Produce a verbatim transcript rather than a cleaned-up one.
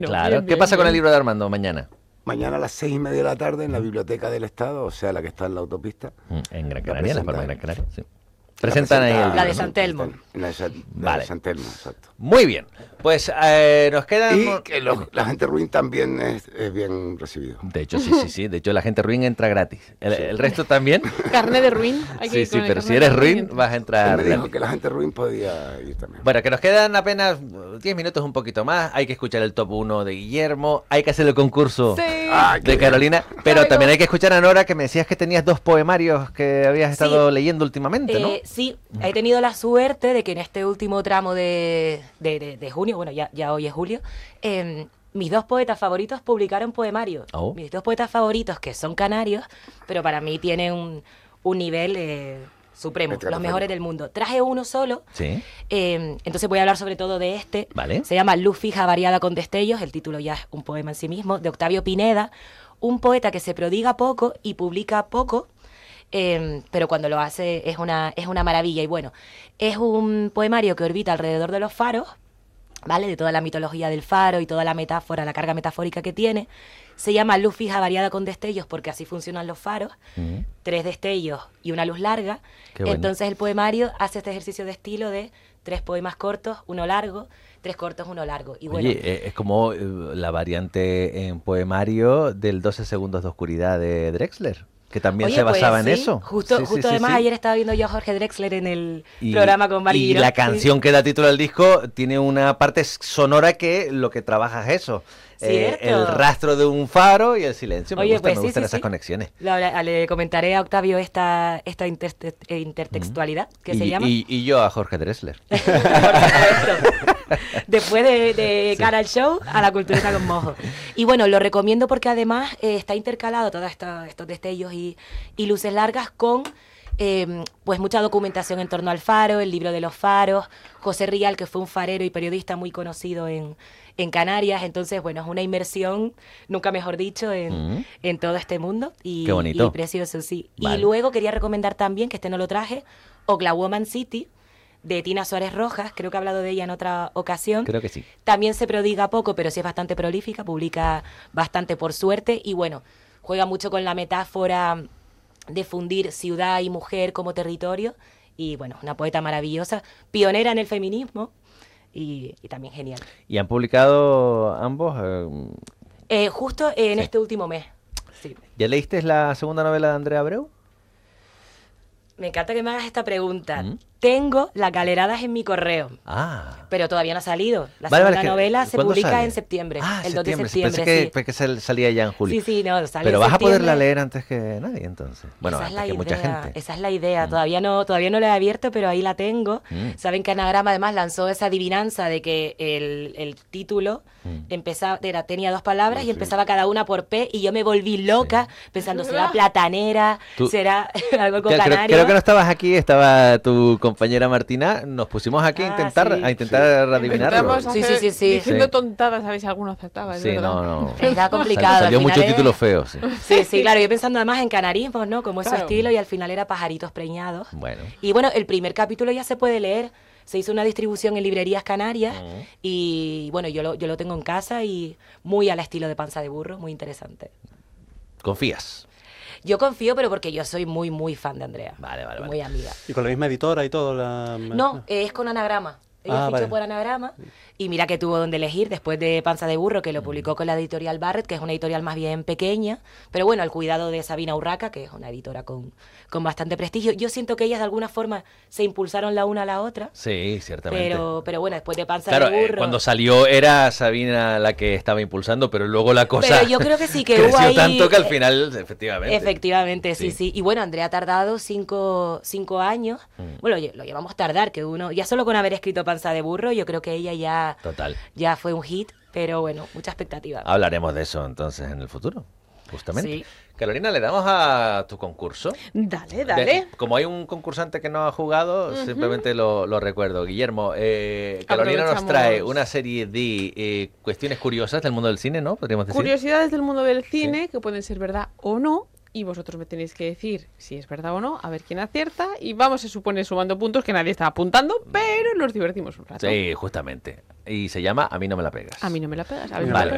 Claro. Bien, ¿Qué bien, pasa con el bien. libro de Armando mañana? Mañana a las seis y media de la tarde en la Biblioteca del Estado, o sea, la que está en la autopista. Mm, En Gran La Canaria, en las Palmas de Gran presentan. Canaria. Sí. Presentan ahí el La libro. La de ¿no? San Telmo. En la de San, la Vale. de San Telmo, exacto. Muy bien. Pues eh, nos quedan... Y que los- la gente ruin también es, es bien recibido. De hecho, sí, sí, sí. De hecho, la gente ruin entra gratis. El, Sí. el resto también. Carne de ruin. Hay que Sí, ir sí, con el pero si carnet de eres ruin, entra. vas a Él entrar me dijo gratis. que la gente ruin podía ir también. Bueno, que nos quedan apenas diez minutos, un poquito más. Hay que escuchar el top uno de Guillermo. Hay que hacer el concurso Sí. Ah, qué de bien. Carolina. Pero Traigo. también hay que escuchar a Nora, que me decías que tenías dos poemarios que habías Sí. estado leyendo últimamente, ¿no? Eh, sí, he tenido la suerte de que en este último tramo de, de, de- de junio, bueno, ya, ya hoy es julio, eh, mis dos poetas favoritos publicaron poemarios. Oh. Mis dos poetas favoritos, que son canarios, pero para mí tienen un, un nivel eh, supremo, Estratosférico. los mejores del mundo. Traje uno solo, Sí. eh, entonces voy a hablar sobre todo de este. Vale. Se llama Luz fija variada con destellos, el título ya es un poema en sí mismo, de Octavio Pineda, un poeta que se prodiga poco y publica poco, eh, pero cuando lo hace es una, es una maravilla. Y bueno, es un poemario que orbita alrededor de los faros, ¿vale? De toda la mitología del faro y toda la metáfora, la carga metafórica que tiene. Se llama Luz fija variada con destellos porque así funcionan los faros. Ujú. Tres destellos y una luz larga. Qué bueno. Entonces el poemario hace este ejercicio de estilo de tres poemas cortos, uno largo, tres cortos, uno largo. Y bueno, Oye, eh, es como eh, la variante en poemario del doce segundos de oscuridad de Drexler, que también oye, se pues basaba en sí, eso. Justo, Sí, sí, justo sí, además sí. ayer estaba viendo yo a Jorge Drexler en el Y- programa con Mari Y Girón, la sí. canción que da título al disco tiene una parte sonora que lo que trabaja es eso. Eh, Cierto. el rastro de un faro y el silencio. Me Oye, gusta, pues me sí, gustan sí, esas sí. conexiones. Le, habla- le comentaré a Octavio esta, esta interte- eh, intertextualidad que y, se llama. y- y yo a Jorge Drexler. Por supuesto. Después de, de Sí. cara al show, a la cultureta con mojo. Y bueno, lo recomiendo porque además eh, está intercalado todos estos destellos y, y luces largas con eh, pues mucha documentación en torno al faro, el libro de los faros, José Rial, que fue un farero y periodista muy conocido en, en Canarias. Entonces, bueno, es una inmersión, nunca mejor dicho, en, Mm. en todo este mundo. Y, Qué bonito. y precioso, sí. Vale. Y luego quería recomendar también, que este no lo traje, Oklawoman City, de Tina Suárez Rojas, creo que he hablado de ella en otra ocasión. Creo que sí. También se prodiga poco, pero sí es bastante prolífica, publica bastante por suerte y bueno, juega mucho con la metáfora de fundir ciudad y mujer como territorio y bueno, una poeta maravillosa, pionera en el feminismo y, y también genial. ¿Y han publicado ambos? eh, Eh, justo en Sí. este último mes. Sí. ¿Ya leíste la segunda novela de Andrea Abreu? Me encanta que me hagas esta pregunta. ¿Mm? Tengo las galeradas en mi correo. Ah. Pero todavía no ha salido. La Vale, vale, segunda que- novela se ¿cuándo publica sale? en septiembre, Ah, el dos de septiembre. septiembre. Pensé que, sí. pensé que sal- salía ya en julio. Sí, sí, no, sale Pero en vas a poderla septiembre. leer antes que nadie, entonces. Bueno, esa es antes la que mucha idea, gente. esa es la idea. Mm. Todavía no, todavía no la he abierto, pero ahí la tengo. Mm. Saben que Anagrama además lanzó esa adivinanza de que el, el título Mm. empezaba, era, tenía dos palabras Sí, y sí. empezaba cada una por P y yo me volví loca pensando, ¿será platanera? Tú- ¿Será algo con Creo, creo- canario? creo que no estabas aquí, estaba tu compañera Martina. Nos pusimos aquí a Ah, intentar, sí. a intentar adivinarlo. Intentamos Sí, hacer- sí, sí, sí. Diciendo Sí. tontadas, a ver si alguno acertaba. es Sí, verdad. no, no. Está complicado. Sal- al Salió final mucho es- título feo, sí. Sí, sí, claro. Yo pensando además en canarismos, ¿no? Como es su Claro. estilo y al final era pajaritos preñados. Bueno. Y bueno, el primer capítulo ya se puede leer. Se hizo una distribución en librerías canarias Ujú. y bueno, yo lo, yo lo tengo en casa y muy al estilo de Panza de Burro, muy interesante. Confías. Yo confío, pero porque yo soy muy, muy fan de Andrea. Vale, vale, y vale. Muy amiga. Y con la misma editora y todo. La... No, eh, es con Anagrama. Ella Ah, fichó vale. por Anagrama y mira que tuvo donde elegir después de Panza de Burro, que lo publicó con la editorial Barrett, que es una editorial más bien pequeña, pero bueno, al cuidado de Sabina Urraca, que es una editora con, con bastante prestigio. Yo siento que ellas de alguna forma se impulsaron la una a la otra, Sí, ciertamente. pero, pero bueno, después de Panza Claro, de eh, Burro... cuando salió era Sabina la que estaba impulsando, pero luego la cosa Pero yo creo que sí, que creció hubo ahí... tanto que al eh, final, efectivamente. Efectivamente, sí, Sí. sí, Y bueno, Andrea ha tardado cinco, cinco años. Mm. Bueno, lle- lo llevamos tardar, que uno... Ya solo con haber escrito Panza de Burro, yo creo que ella ya, Total. ya fue un hit, pero bueno, mucha expectativa. Hablaremos de eso entonces en el futuro, justamente. Sí. Carolina, le damos a tu concurso. Dale, dale. De- como hay un concursante que no ha jugado, simplemente lo, lo recuerdo. Guillermo, eh, Carolina nos Aprovechamos- trae una serie de eh, cuestiones curiosas del mundo del cine, ¿no? Podríamos decir. Curiosidades del mundo del cine que pueden ser verdad o no. Y vosotros me tenéis que decir si es verdad o no, a ver quién acierta. Y vamos, se supone, sumando puntos que nadie está apuntando, pero nos divertimos un rato. Sí, justamente. Y se llama A mí no me la pegas. A mí no me la pegas. A ver, Vale.